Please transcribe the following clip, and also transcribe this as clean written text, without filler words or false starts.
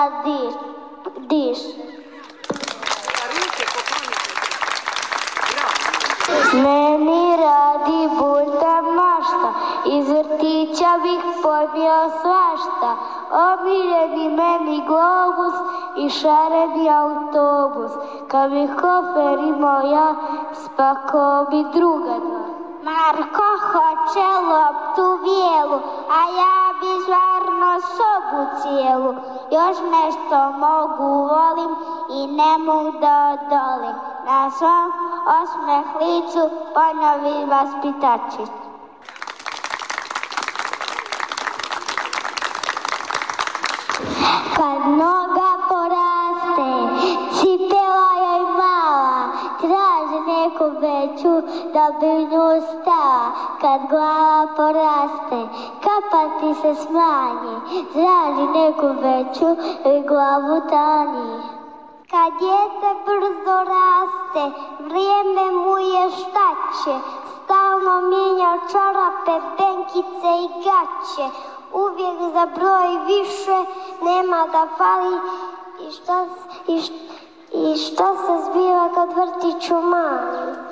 Diš. Meni radi bulta mašta, iz vrtića bih ponio svašta. Omiljeni meni globus i šareni autobus. Kad bih kofer imao ja, spakao bi druga dva. Marko hoće loptu bijelu, a ja bi stvarno sobu cijelu. Još nešto mogu volim i ne mogu da odolim. Na svom osmeh licu ponovi vaspitačić. Kad noga poraste, cipela joj mala, traži neku veću da bi nju stala. Kad glava poraste, kapa ti se smanji, traži neku veću i glavu tanji. Kad dijete brzo raste, vrijeme mu je šta će, stalno mijenja čarape, benkice i gaće. Uvijek za broj više, nema da fali. I šta se zbiva kad vrtiću mali?